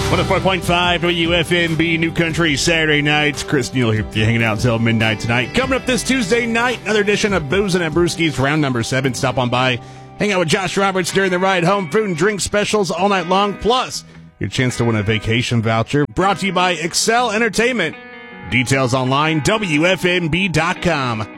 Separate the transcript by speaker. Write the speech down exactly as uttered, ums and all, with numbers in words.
Speaker 1: one oh four point five W F M B New Country Saturday nights. Chris Neal here for you, hanging out until midnight tonight. Coming up this Tuesday night, another edition of Boozin' at Brewski's round number seven. Stop on by, hang out with Josh Roberts during the ride home. Food and drink specials all night long. Plus, your chance to win a vacation voucher. Brought to you by Excel Entertainment. Details online, W F M B dot com.